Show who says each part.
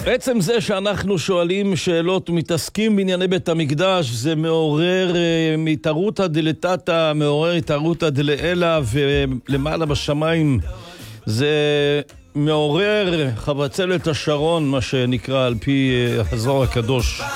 Speaker 1: עצם זה שאנחנו שואלים שאלות ומתעסקים בענייני בית המקדש, זה מעורר מתערותא דלתתא, מעורר התערותא דלעילא, ולמעלה בשמיים זה מעורר חבצלת השרון, מה שנקרא על פי הזוהר הקדוש.